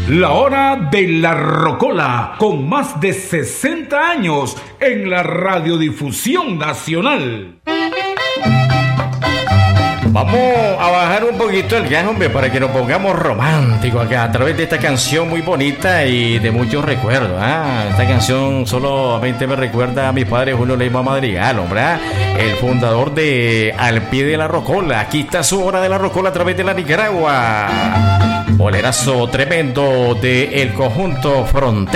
La hora de la rocola, con más de 60 años en la radiodifusión nacional. Vamos a bajar un poquito el gas, hombre, para que nos pongamos románticos acá a través de esta canción muy bonita y de muchos recuerdos. Esta canción solamente me recuerda a mi padre Julio Leiva Madrigal, hombre, el fundador de Al Pie de la Rocola. Aquí está su hora de la rocola a través de la Nicaragua. Bolerazo tremendo de el conjunto Frontera.